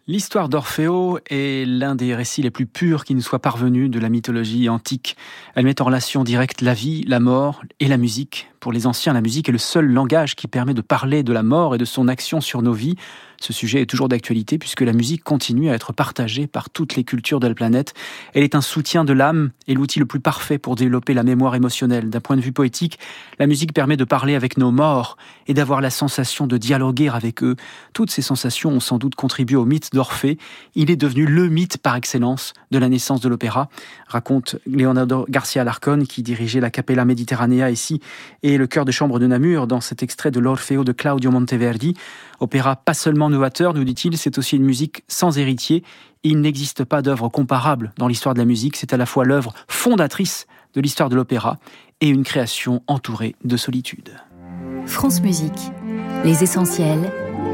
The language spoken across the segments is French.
L'histoire d'Orfeo est l'un des récits les plus purs qui nous soient parvenus de la mythologie antique. Elle met en relation directe la vie, la mort et la musique. Pour les anciens, la musique est le seul langage qui permet de parler de la mort et de son action sur nos vies. Ce sujet est toujours d'actualité puisque la musique continue à être partagée par toutes les cultures de la planète. Elle est un soutien de l'âme et l'outil le plus parfait pour développer la mémoire émotionnelle. D'un point de vue poétique, la musique permet de parler avec nos morts et d'avoir la sensation de dialoguer avec eux. Toutes ces sensations ont sans doute contribué au mythe d'Orphée. Il est devenu le mythe par excellence de la naissance de l'opéra, raconte Leonardo García Alarcón, qui dirigeait la Capella Mediterranea ici et le chœur de chambre de Namur dans cet extrait de l'Orfeo de Claudio Monteverdi. Opéra pas seulement novateur, nous dit-il, c'est aussi une musique sans héritier. Il n'existe pas d'œuvre comparable dans l'histoire de la musique. C'est à la fois l'œuvre fondatrice de l'histoire de l'opéra et une création entourée de solitude. France Musique, les essentiels.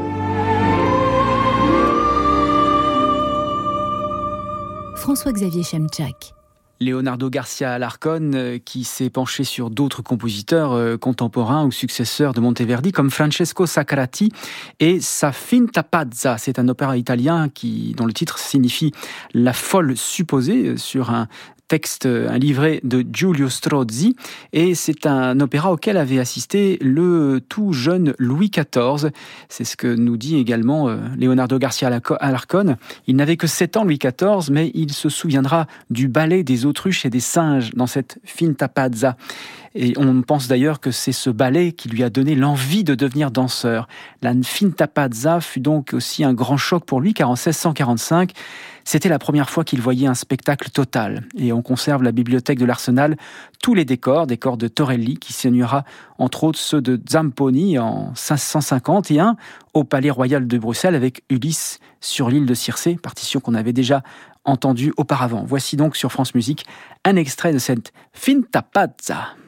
François-Xavier Chemchak. Leonardo García Alarcón, qui s'est penché sur d'autres compositeurs contemporains ou successeurs de Monteverdi, comme Francesco Saccarati et sa Finta Pazza. C'est un opéra italien dont le titre signifie la folle supposée, sur un livret de Giulio Strozzi, et c'est un opéra auquel avait assisté le tout jeune Louis XIV. C'est ce que nous dit également Leonardo García Alarcón. Il n'avait que 7 ans, Louis XIV, mais il se souviendra du ballet des autruches et des singes dans cette Finta Pazza. Et on pense d'ailleurs que c'est ce ballet qui lui a donné l'envie de devenir danseur. La Finta Pazza fut donc aussi un grand choc pour lui, car en 1645, c'était la première fois qu'il voyait un spectacle total. Et on conserve la bibliothèque de l'Arsenal tous les décors de Torelli, qui signera entre autres ceux de Zamponi en 1551 au Palais Royal de Bruxelles avec Ulysse sur l'île de Circé, partition qu'on avait déjà entendue auparavant. Voici donc sur France Musique un extrait de cette Finta Pazza.